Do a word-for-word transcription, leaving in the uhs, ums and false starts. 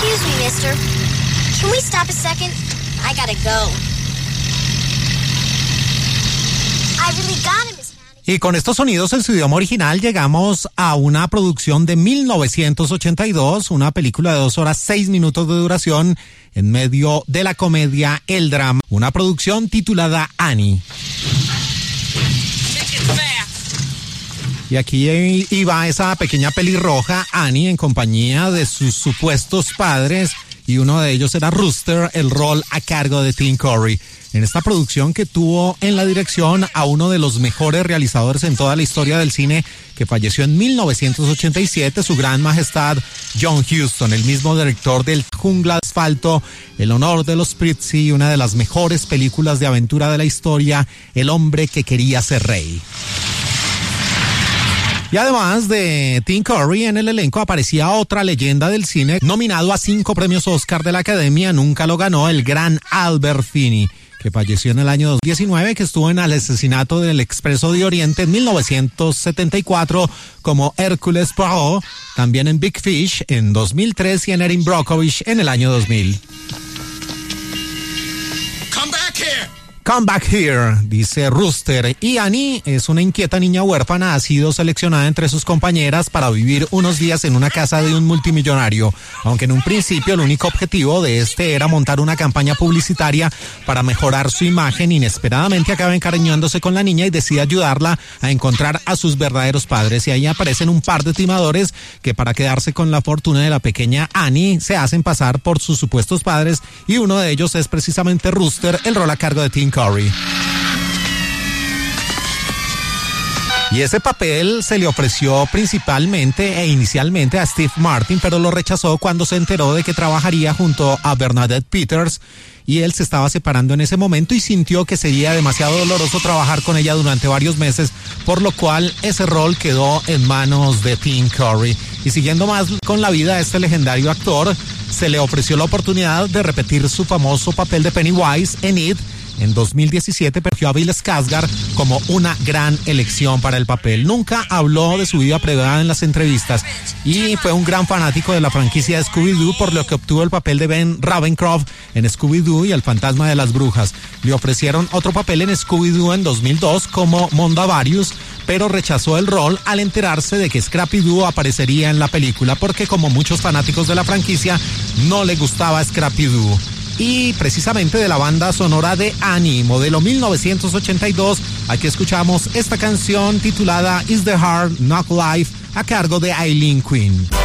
Excuse me, mister. Can we stop a second? I gotta go. I really got him, Miss Hannigan. Y con estos sonidos en su idioma original llegamos a una producción de mil novecientos ochenta y dos, una película de dos horas seis minutos de duración en medio de la comedia El Drama, una producción titulada Annie. Y aquí iba esa pequeña pelirroja Annie en compañía de sus supuestos padres y uno de ellos era Rooster, el rol a cargo de Tim Curry. En esta producción que tuvo en la dirección a uno de los mejores realizadores en toda la historia del cine, que falleció en mil novecientos ochenta y siete, su gran majestad John Huston, el mismo director del Jungla de Asfalto, El honor de los Prizzi, una de las mejores películas de aventura de la historia, El hombre que quería ser rey. Y además de Tim Curry, en el elenco aparecía otra leyenda del cine, nominado a cinco premios Oscar de la Academia, nunca lo ganó, el gran Albert Finney, que falleció en el año dos mil diecinueve, que estuvo en el asesinato del Expreso de Oriente en mil novecientos setenta y cuatro como Hércules Poirot, también en Big Fish en dos mil tres y en Erin Brockovich en el año dos mil. Come back here. Come back here, dice Rooster. Y Annie es una inquieta niña huérfana, ha sido seleccionada entre sus compañeras para vivir unos días en una casa de un multimillonario, aunque en un principio el único objetivo de este era montar una campaña publicitaria para mejorar su imagen. Inesperadamente acaba encariñándose con la niña y decide ayudarla a encontrar a sus verdaderos padres, y ahí aparecen un par de timadores que para quedarse con la fortuna de la pequeña Annie se hacen pasar por sus supuestos padres, y uno de ellos es precisamente Rooster, el rol a cargo de Tim Curry. Y ese papel se le ofreció principalmente e inicialmente a Steve Martin, pero lo rechazó cuando se enteró de que trabajaría junto a Bernadette Peters, y él se estaba separando en ese momento y sintió que sería demasiado doloroso trabajar con ella durante varios meses, por lo cual ese rol quedó en manos de Tim Curry. Y siguiendo más con la vida de este legendario actor, se le ofreció la oportunidad de repetir su famoso papel de Pennywise en It. En dos mil diecisiete perfiló a Bill Skarsgård como una gran elección para el papel. Nunca habló de su vida privada en las entrevistas y fue un gran fanático de la franquicia de Scooby-Doo, por lo que obtuvo el papel de Ben Ravencroft en Scooby-Doo y el fantasma de las brujas. Le ofrecieron otro papel en Scooby-Doo en dos mil dos como Mondavarius, pero rechazó el rol al enterarse de que Scrappy-Doo aparecería en la película, porque como muchos fanáticos de la franquicia no le gustaba Scrappy-Doo. Y precisamente de la banda sonora de Annie, modelo mil novecientos ochenta y dos, aquí escuchamos esta canción titulada Is the Hard Knock Life, a cargo de Eileen Quinn.